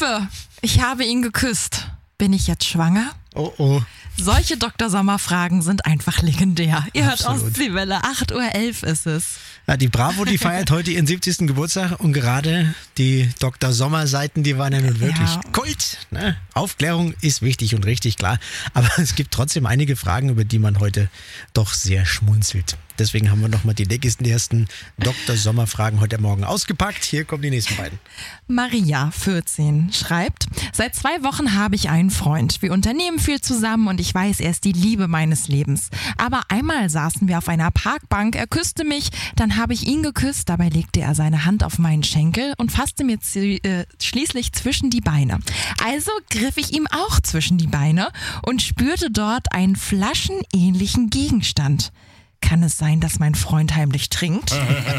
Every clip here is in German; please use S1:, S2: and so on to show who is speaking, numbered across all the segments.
S1: Uwe, ich habe ihn geküsst. Bin ich jetzt schwanger?
S2: Oh.
S1: Solche Dr. Sommer-Fragen sind einfach legendär. Ihr hört
S2: Absolut.
S1: Ostseewelle, 8.11 Uhr ist es.
S2: Ja, die Bravo, die feiert heute ihren 70. Geburtstag und gerade die Dr. Sommer-Seiten, die waren ja nun wirklich Kult. Ne? Aufklärung ist wichtig und richtig, klar. Aber es gibt trotzdem einige Fragen, über die man heute doch sehr schmunzelt. Deswegen haben wir nochmal die legendärsten Dr. Sommer-Fragen heute Morgen ausgepackt. Hier kommen die nächsten beiden.
S1: Maria, 14, schreibt: Seit 2 Wochen habe ich einen Freund. Wir unternehmen viel zusammen und ich weiß, er ist die Liebe meines Lebens. Aber einmal saßen wir auf einer Parkbank, er küsste mich, dann habe ich ihn geküsst, dabei legte er seine Hand auf meinen Schenkel und fasste mir schließlich zwischen die Beine. Also griff ich ihm auch zwischen die Beine und spürte dort einen flaschenähnlichen Gegenstand. Kann es sein, dass mein Freund heimlich trinkt?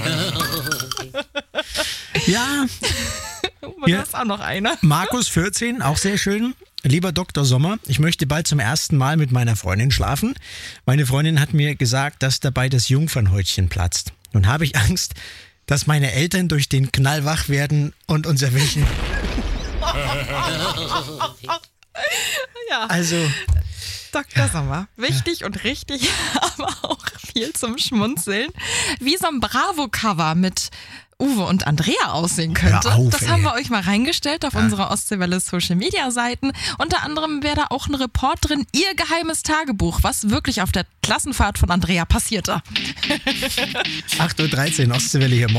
S2: Ja.
S1: Da ist auch noch einer.
S2: Markus, 14, auch sehr schön. Lieber Dr. Sommer, ich möchte bald zum ersten Mal mit meiner Freundin schlafen. Meine Freundin hat mir gesagt, dass dabei das Jungfernhäutchen platzt. Nun habe ich Angst, dass meine Eltern durch den Knall wach werden und uns erwischen.
S1: Ja.
S2: Also,
S1: Dr. Sommer. Wichtig und richtig, aber auch viel zum Schmunzeln. Wie so ein Bravo-Cover mit Uwe und Andrea aussehen könnte.
S2: Hör auf,
S1: das haben wir euch mal reingestellt auf unsere Ostseewelle Social-Media-Seiten. Unter anderem wäre da auch ein Report drin, ihr geheimes Tagebuch, was wirklich auf der Klassenfahrt von Andrea passierte.
S2: 8.13 Uhr, Ostseewelle hier morgen.